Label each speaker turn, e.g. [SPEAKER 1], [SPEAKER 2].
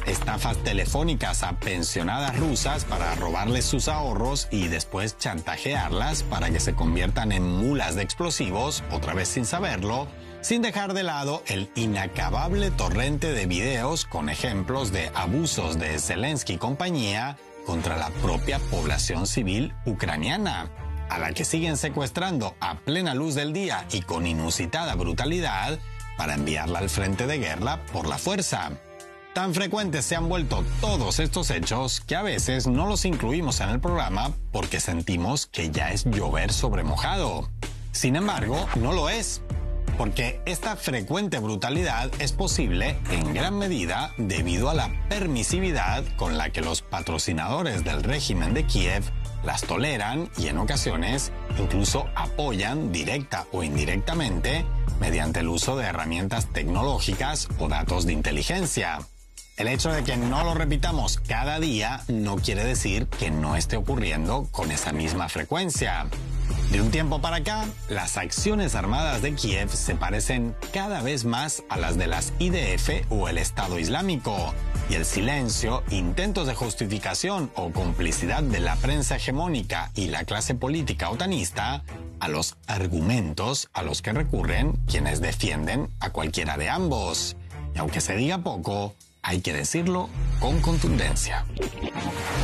[SPEAKER 1] estafas telefónicas a pensionadas rusas para robarles sus ahorros y después chantajearlas para que se conviertan en mulas de explosivos, otra vez sin saberlo, sin dejar de lado el inacabable torrente de videos con ejemplos de abusos de Zelensky y compañía contra la propia población civil ucraniana, a la que siguen secuestrando a plena luz del día y con inusitada brutalidad para enviarla al frente de guerra por la fuerza. Tan frecuentes se han vuelto todos estos hechos que a veces no los incluimos en el programa porque sentimos que ya es llover sobre mojado. Sin embargo, no lo es, porque esta frecuente brutalidad es posible en gran medida debido a la permisividad con la que los patrocinadores del régimen de Kiev las toleran y en ocasiones incluso apoyan directa o indirectamente mediante el uso de herramientas tecnológicas o datos de inteligencia. El hecho de que no lo repitamos cada día no quiere decir que no esté ocurriendo con esa misma frecuencia. De un tiempo para acá, las acciones armadas de Kiev se parecen cada vez más a las de las IDF o el Estado Islámico, y el silencio, intentos de justificación o complicidad de la prensa hegemónica y la clase política otanista a los argumentos a los que recurren quienes defienden a cualquiera de ambos. Y aunque se diga poco, hay que decirlo con contundencia.